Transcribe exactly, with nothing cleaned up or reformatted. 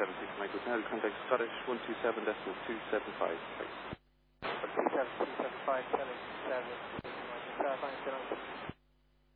seven six, Michael. Now contact Scottish one two seven decimal two seven five. one two seven two seven five, telling seven, Michael. Fine,